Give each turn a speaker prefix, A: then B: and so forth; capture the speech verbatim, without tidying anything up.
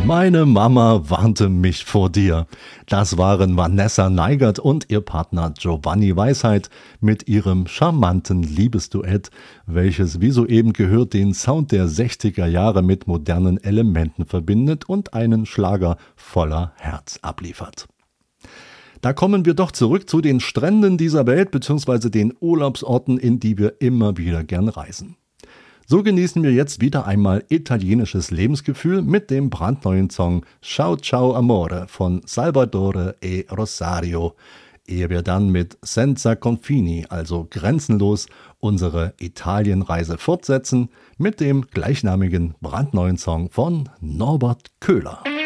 A: Meine Mama warnte mich vor dir. Das waren Vanessa Neigert und ihr Partner Giovanni Weisheit mit ihrem charmanten Liebesduett, welches wie soeben gehört den Sound der sechziger Jahre mit modernen Elementen verbindet und einen Schlager voller Herz abliefert. Da kommen wir doch zurück zu den Stränden dieser Welt bzw. den Urlaubsorten, in die wir immer wieder gern reisen. So genießen wir jetzt wieder einmal italienisches Lebensgefühl mit dem brandneuen Song Ciao Ciao Amore von Salvatore e Rosario, ehe wir dann mit Senza Confini, also grenzenlos, unsere Italienreise fortsetzen mit dem gleichnamigen brandneuen Song von Norbert Köhler.